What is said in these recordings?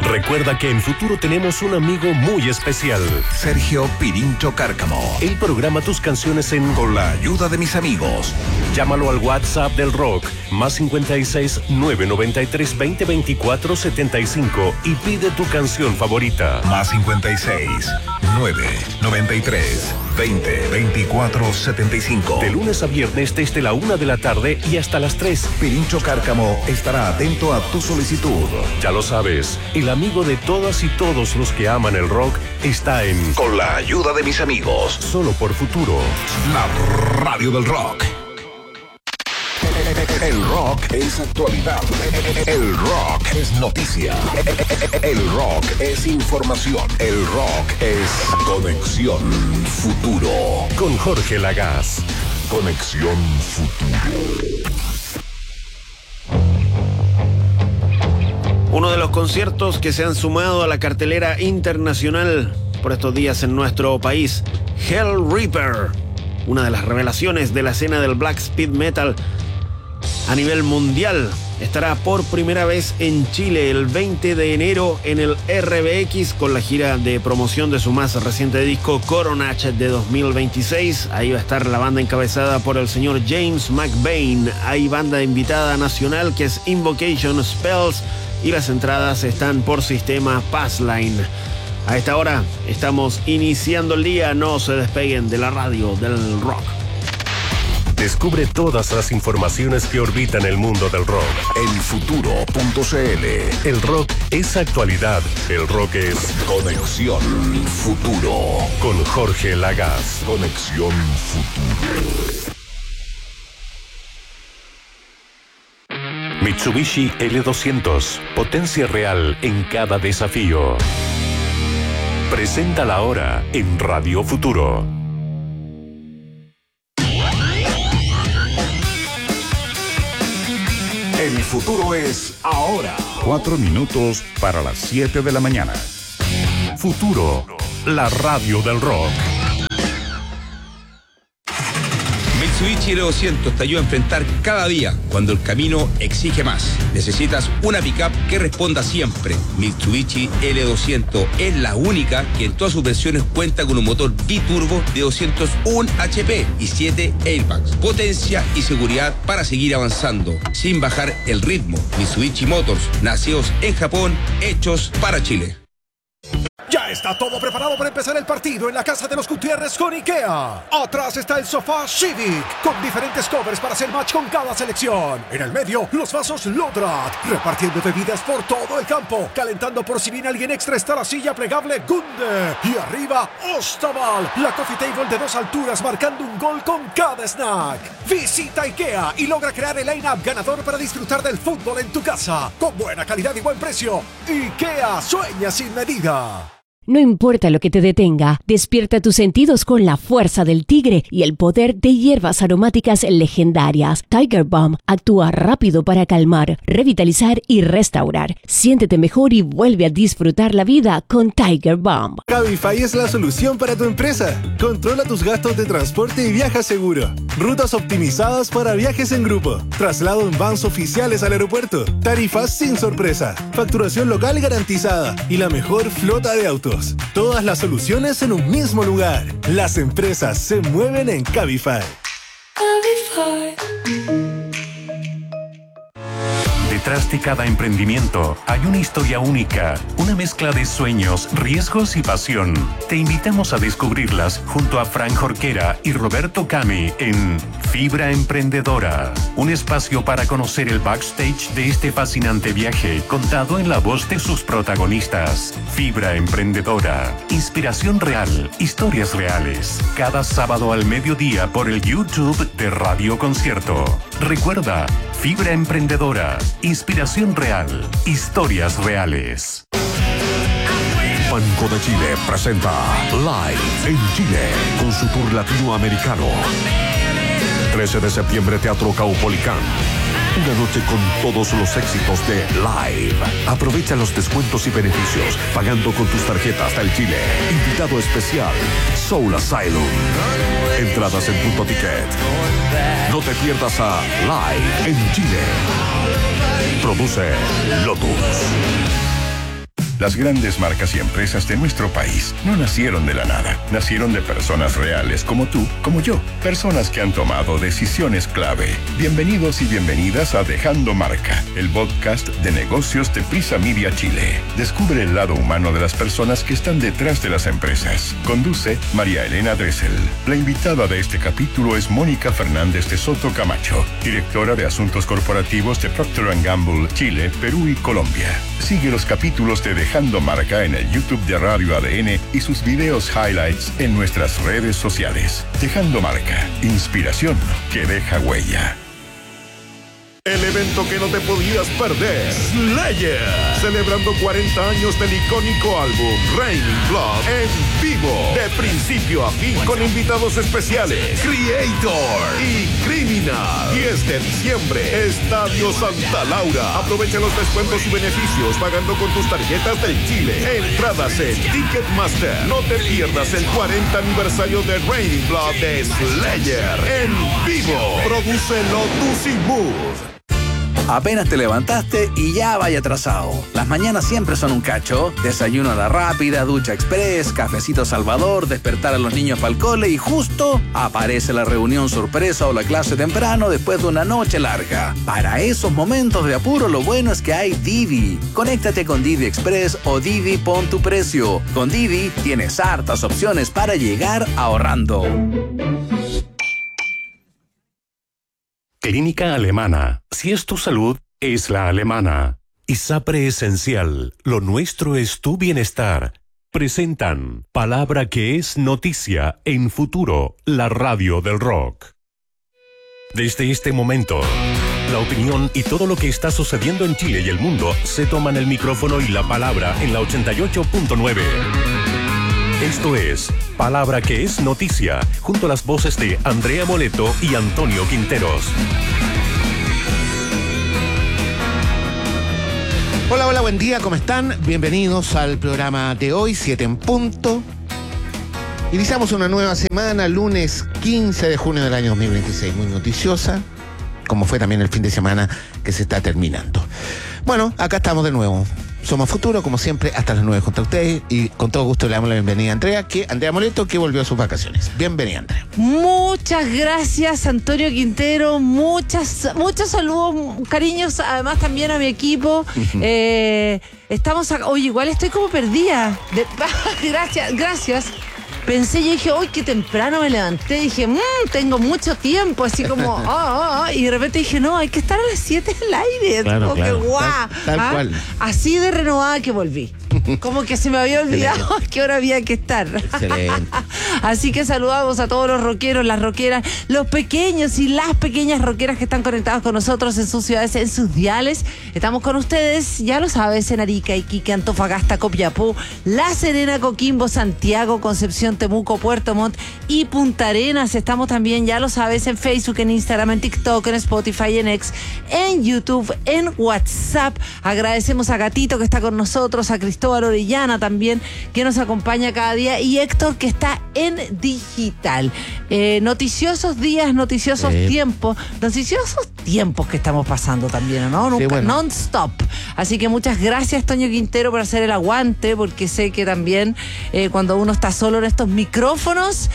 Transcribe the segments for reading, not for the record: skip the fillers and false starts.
Recuerda que en Futuro tenemos un amigo muy especial. Sergio Pirincho Cárcamo. Él programa tus canciones Con la ayuda de mis amigos. Llámalo al WhatsApp del rock, más 56 993 20 24 75 y pide tu canción favorita. Más 56 993 20 24 75. De lunes a viernes desde la 1 de la tarde y hasta las 3. Pirincho Cárcamo estará atento a tu solicitud. Ya lo sabes, el amigo de todas y todos los que aman el rock está en Con la ayuda de mis amigos. Solo por Futuro. La radio del rock. El rock es actualidad. El rock es noticia. El rock es información. El rock es Conexión Futuro. Con Jorge Lagaz. Conexión Futuro. Uno de los conciertos que se han sumado a la cartelera internacional por estos días en nuestro país, Hellripper, una de las revelaciones de la escena del black speed metal a nivel mundial, estará por primera vez en Chile el 20 de enero en el RBX con la gira de promoción de su más reciente disco Coronach de 2026. Ahí va a estar la banda encabezada por el señor James McBain. Hay banda invitada nacional que es Invocation Spells y las entradas están por sistema Passline. A esta hora estamos iniciando el día. No se despeguen de la radio del rock. Descubre todas las informaciones que orbitan el mundo del rock. Elfuturo.cl. El rock es actualidad. El rock es Conexión Futuro. Con Jorge Lagaz. Conexión Futuro. Mitsubishi L200. Potencia real en cada desafío. Presenta la hora en Radio Futuro. El futuro es ahora. 4 minutos para las 7 de la mañana. Futuro, la radio del rock. Mitsubishi L200 te ayuda a enfrentar cada día cuando el camino exige más. Necesitas una pickup que responda siempre. Mitsubishi L200 es la única que en todas sus versiones cuenta con un motor biturbo de 201 HP y 7 airbags. Potencia y seguridad para seguir avanzando sin bajar el ritmo. Mitsubishi Motors, nacidos en Japón, hechos para Chile. Ya está todo preparado para empezar el partido en la casa de los Gutiérrez con IKEA. Atrás está el sofá Civic, con diferentes covers para hacer match con cada selección. En el medio, los vasos Lodrat, repartiendo bebidas por todo el campo. Calentando por si viene alguien extra está la silla plegable Gunde. Y arriba, Ostaval, la coffee table de 2 alturas marcando un gol con cada snack. Visita IKEA y logra crear el line-up ganador para disfrutar del fútbol en tu casa. Con buena calidad y buen precio. IKEA, sueña sin medida. No importa lo que te detenga, despierta tus sentidos con la fuerza del tigre y el poder de hierbas aromáticas legendarias. Tiger Balm actúa rápido para calmar, revitalizar y restaurar. Siéntete mejor y vuelve a disfrutar la vida con Tiger Balm. Cabify es la solución para tu empresa. Controla tus gastos de transporte y viaja seguro. Rutas optimizadas para viajes en grupo. Traslado en vans oficiales al aeropuerto. Tarifas sin sorpresa. Facturación local garantizada. Y la mejor flota de autos. Todas las soluciones en un mismo lugar. Las empresas se mueven en Cabify. Detrás de cada emprendimiento hay una historia única, una mezcla de sueños, riesgos y pasión. Te invitamos a descubrirlas junto a Frank Jorquera y Roberto Cami en Fibra Emprendedora, un espacio para conocer el backstage de este fascinante viaje contado en la voz de sus protagonistas. Fibra Emprendedora, inspiración real, historias reales. Cada sábado al mediodía por el YouTube de Radio Concierto. Recuerda, Fibra Emprendedora, inspiración real, historias reales. Banco de Chile presenta Live en Chile con su tour latinoamericano. 13 de septiembre, Teatro Caupolicán. Una noche con todos los éxitos de Live. Aprovecha los descuentos y beneficios pagando con tus tarjetas del Chile. Invitado especial, Soul Asylum. Entradas en Punto Ticket. No te pierdas a Live en Chile. Produce Lotus. Las grandes marcas y empresas de nuestro país no nacieron de la nada. Nacieron de personas reales como tú, como yo. Personas que han tomado decisiones clave. Bienvenidos y bienvenidas a Dejando Marca, el podcast de negocios de Prisa Media Chile. Descubre el lado humano de las personas que están detrás de las empresas. Conduce María Elena Dressel. La invitada de este capítulo es Mónica Fernández de Soto Camacho, directora de Asuntos Corporativos de Procter & Gamble, Chile, Perú y Colombia. Sigue los capítulos de Dejando Marca en el YouTube de Radio ADN y sus videos highlights en nuestras redes sociales. Dejando Marca, inspiración que deja huella. El evento que no te podías perder, Slayer, celebrando 40 años del icónico álbum Raining Blood en vivo, de principio a fin, con invitados especiales, Creator y Criminal. 10 de diciembre, Estadio Santa Laura. Aprovecha los descuentos y beneficios pagando con tus tarjetas del Chile. Entradas en Ticketmaster. No te pierdas el 40 aniversario de Raining Blood de Slayer en vivo. Produce Lotus y Mood. Apenas te levantaste y ya vaya atrasado. Las mañanas siempre son un cacho. Desayuno a la rápida, ducha express, cafecito Salvador, despertar a los niños para el cole y justo aparece la reunión sorpresa o la clase temprano después de una noche larga. Para esos momentos de apuro, lo bueno es que hay Didi. Conéctate con Didi Express o Didi Pon tu Precio. Con Didi tienes hartas opciones para llegar ahorrando. Clínica Alemana. Si es tu salud, es la alemana. ISAPRE Esencial. Lo nuestro es tu bienestar. Presentan Palabra que es noticia en Futuro, la radio del rock. Desde este momento, la opinión y todo lo que está sucediendo en Chile y el mundo se toman el micrófono y la palabra en la 88.9. Esto es Palabra que es noticia, junto a las voces de Andrea Moleto y Antonio Quinteros. Hola, buen día, ¿cómo están? Bienvenidos al programa de hoy, 7 en punto. Iniciamos una nueva semana, lunes 15 de junio del año 2026, muy noticiosa, como fue también el fin de semana que se está terminando. Bueno, acá estamos de nuevo. Somos Futuro, como siempre, hasta las 9 contra ustedes. Y con todo gusto le damos la bienvenida a Andrea Moleto, que volvió a sus vacaciones. Bienvenida, Andrea. Muchas gracias, Antonio Quintero. Muchos saludos, cariños, además también a mi equipo. Estamos acá. Oye, igual estoy como perdida. Gracias. Pensé, yo dije, hoy qué temprano me levanté, dije, tengo mucho tiempo, así como, y de repente dije, no, hay que estar a las 7 del aire. Claro, claro. Tal cual. Así de renovada que volví. Como que se me había olvidado qué hora había que estar. Excelente. Así que saludamos a todos los rockeros, las rockeras, los pequeños y las pequeñas rockeras que están conectados con nosotros en sus ciudades, en sus diales. Estamos con ustedes, ya lo sabes, en Arica, Iquique, Antofagasta, Copiapó, La Serena, Coquimbo, Santiago, Concepción, Temuco, Puerto Montt y Punta Arenas. Estamos también, ya lo sabes, en Facebook, en Instagram, en TikTok, en Spotify, en X, en YouTube, en WhatsApp. Agradecemos a Gatito que está con nosotros, a Cristóbal Orellana también, que nos acompaña cada día, y Héctor, que está en digital. Noticiosos días, noticiosos tiempos que estamos pasando también, ¿no? Nunca, sí, bueno. Non-stop. Así que muchas gracias, Toño Quintero, por hacer el aguante, porque sé que también cuando uno está solo en estos micrófonos,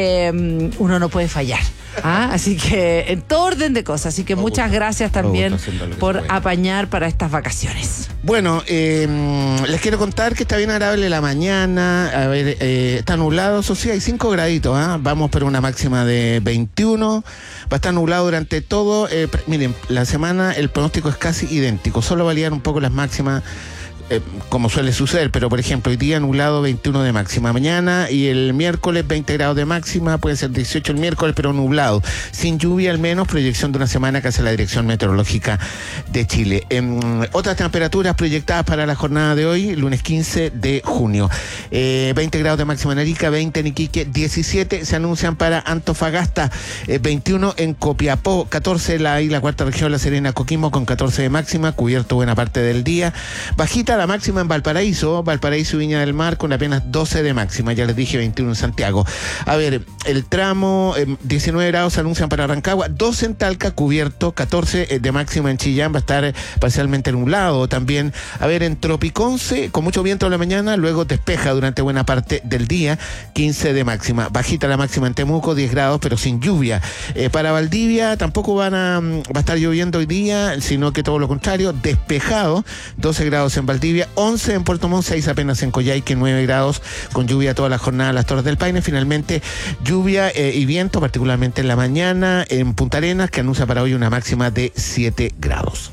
uno no puede fallar. Así que en todo orden de cosas. Así que muchas gracias también por apañar para estas vacaciones. Bueno, les quiero contar que está bien agradable la mañana. A ver, está nublado, eso sí, hay 5 graditos. Vamos por una máxima de 21. Va a estar nublado durante todo. Miren, la semana el pronóstico es casi idéntico. Solo valían un poco las máximas. Como suele suceder, pero por ejemplo, hoy día nublado, 21 de máxima, mañana y el miércoles 20 grados de máxima, puede ser 18 el miércoles, pero nublado, sin lluvia al menos, proyección de una semana que hace la Dirección Meteorológica de Chile. Otras temperaturas proyectadas para la jornada de hoy, lunes 15 de junio, 20 grados de máxima en Arica, 20 en Iquique, 17 se anuncian para Antofagasta, 21 en Copiapó, 14 la Cuarta Región, La Serena, Coquimbo con 14 de máxima, cubierto buena parte del día, bajita la máxima en Valparaíso y Viña del Mar con apenas 12 de máxima, ya les dije 21 en Santiago. A ver, el tramo 19 grados se anuncian para Rancagua, 12 en Talca, cubierto, 14 de máxima en Chillán, va a estar parcialmente nublado también. A ver, en Tropiconce, con mucho viento en la mañana, luego despeja durante buena parte del día, 15 de máxima. Bajita la máxima en Temuco, 10 grados, pero sin lluvia. Para Valdivia tampoco va a estar lloviendo hoy día, sino que todo lo contrario, despejado, 12 grados en Valdivia, 11 en Puerto Montt, 6 apenas en Coyhaique, 9 grados, con lluvia toda la jornada en las Torres del Paine. Finalmente, lluvia y viento, particularmente en la mañana, en Punta Arenas, que anuncia para hoy una máxima de 7 grados.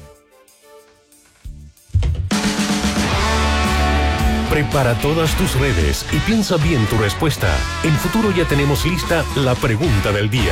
Prepara todas tus redes y piensa bien tu respuesta. En Futuro ya tenemos lista la pregunta del día.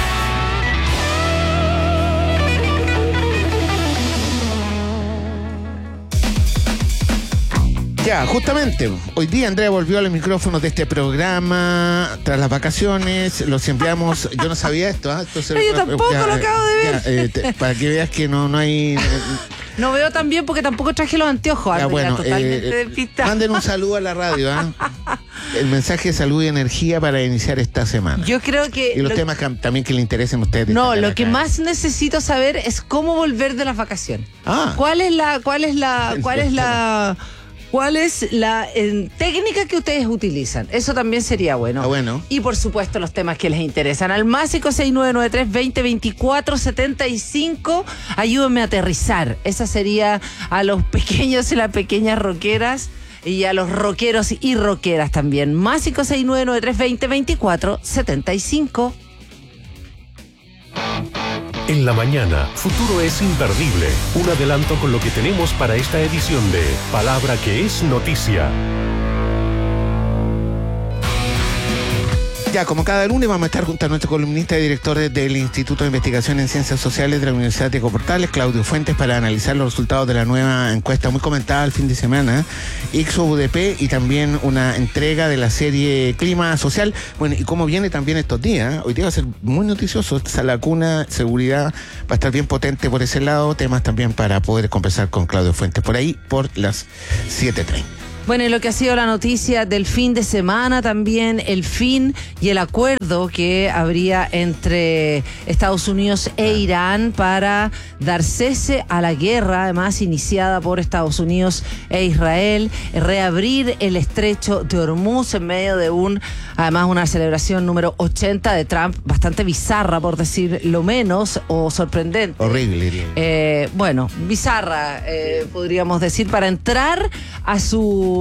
Ya, justamente, hoy día Andrea volvió a los micrófonos de este programa tras las vacaciones, los enviamos, yo no sabía esto, Pero yo tampoco lo acabo de ver. Para que veas que no hay... No veo tan bien porque tampoco traje los anteojos. Bueno, totalmente despistado. Manden un saludo a la radio, el mensaje de salud y energía para iniciar esta semana. Yo creo que... Y los temas también que le interesen a ustedes. No, lo que más necesito saber es cómo volver de las vacaciones. ¿Cuál es la técnica que ustedes utilizan? Eso también sería bueno. Bueno. Y por supuesto los temas que les interesan. Al más 56993-2024-75. Ayúdenme a aterrizar. Esa sería a los pequeños y las pequeñas roqueras. Y a los roqueros y roqueras también. Más 56993-2024-75. En la mañana, Futuro es imperdible. Un adelanto con lo que tenemos para esta edición de Palabra que es Noticia. Ya, como cada lunes vamos a estar junto a nuestro columnista y director del Instituto de Investigación en Ciencias Sociales de la Universidad de Portales, Claudio Fuentes, para analizar los resultados de la nueva encuesta muy comentada el fin de semana, Ipsos-UDP, y también una entrega de la serie Clima Social. Bueno, y cómo viene también estos días, hoy día va a ser muy noticioso, la cuna, seguridad, va a estar bien potente por ese lado, temas también para poder conversar con Claudio Fuentes por ahí, por las 7:30. Bueno, y lo que ha sido la noticia del fin de semana también, el fin y el acuerdo que habría entre Estados Unidos e Irán para dar cese a la guerra, además iniciada por Estados Unidos e Israel, reabrir el estrecho de Hormuz en medio de además una celebración número 80 de Trump, bastante bizarra por decir lo menos, o sorprendente. Horrible. Bueno, bizarra, podríamos decir, para entrar a su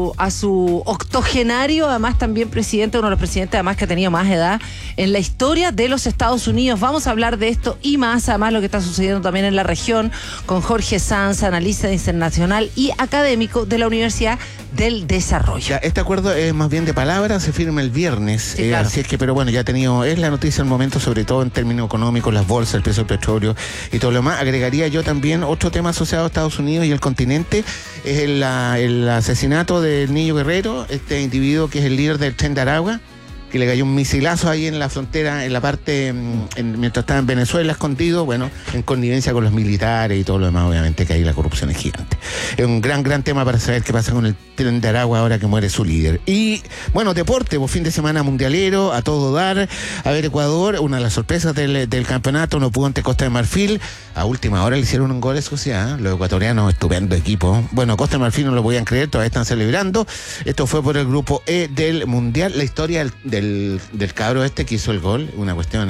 octogenario, además también presidente, uno de los presidentes además que ha tenido más edad en la historia de los Estados Unidos. Vamos a hablar de esto y más, además lo que está sucediendo también en la región, con Jorge Sanz, analista internacional y académico de la Universidad del Desarrollo. Ya, este acuerdo es más bien de palabras, se firma el viernes, sí, claro. Así es que, pero bueno, ya es la noticia del momento, sobre todo en términos económicos, las bolsas, el precio del petróleo y todo lo demás. Agregaría yo también otro tema asociado a Estados Unidos y el continente, es el asesinato del Niño Guerrero, este individuo que es el líder del Tren de Aragua, que le cayó un misilazo ahí en la frontera, en la parte, mientras estaba en Venezuela escondido, bueno, en connivencia con los militares y todo lo demás, obviamente que ahí la corrupción es gigante. Es un gran tema para saber qué pasa con el Tren de Aragua ahora que muere su líder. Y, bueno, deporte, fin de semana mundialero, a todo dar. A ver, Ecuador, una de las sorpresas del campeonato, no pudo ante Costa de Marfil. A última hora le hicieron un gol, eso sí, los ecuatorianos, estupendo equipo. Bueno, Costa de Marfil no lo podían creer, todavía están celebrando. Esto fue por el grupo E del Mundial. La historia del cabro que hizo el gol, una cuestión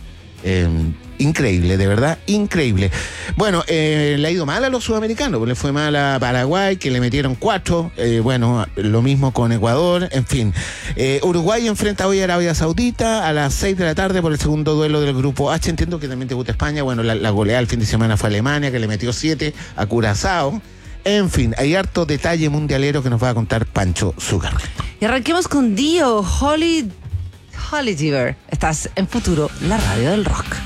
increíble, de verdad, increíble. Bueno, le ha ido mal a los sudamericanos, le fue mal a Paraguay, que le metieron 4, bueno, lo mismo con Ecuador, en fin. Uruguay enfrenta hoy a Arabia Saudita a las 6 de la tarde por el segundo duelo del grupo H. Entiendo que también debuta España. Bueno, la goleada el fin de semana fue Alemania, que le metió 7 a Curazao. En fin, hay harto detalle mundialero que nos va a contar Pancho Zugarra. Y arranquemos con Dio, Holly Diver. Estás en Futuro, la radio del rock.